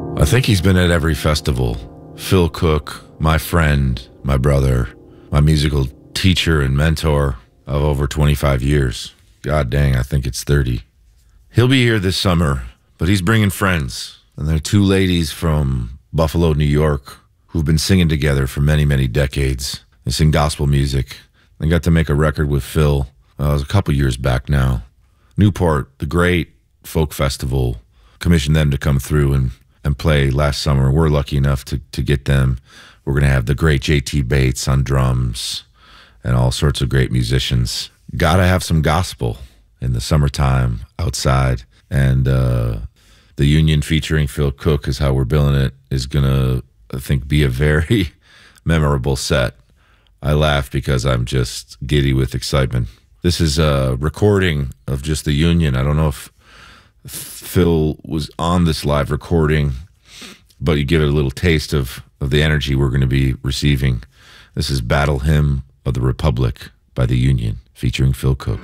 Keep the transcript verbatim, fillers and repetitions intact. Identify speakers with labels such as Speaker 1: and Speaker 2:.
Speaker 1: I think he's been at every festival. Phil Cook, my friend, my brother, my musical teacher and mentor of over twenty-five years. God dang, I think it's thirty. He'll be here this summer, but he's bringing friends. And they're two ladies from Buffalo, New York, who've been singing together for many, many decades. They sing gospel music. They got to make a record with Phil. Uh, it was a couple years back now. Newport, the great folk festival, commissioned them to come through and, and play last summer. We're lucky enough to, to get them. We're going to have the great J T Bates on drums and all sorts of great musicians. Got to have some gospel in the summertime outside. And uh, the Union featuring Phil Cook is how we're billing it, is going to, I think, be a very memorable set. I laugh because I'm just giddy with excitement. This is a recording of just the Union. I don't know if Phil was on this live recording, but you get a little taste of, of the energy we're going to be receiving. This is Battle Hymn of the Republic by the Union, featuring Phil Cook.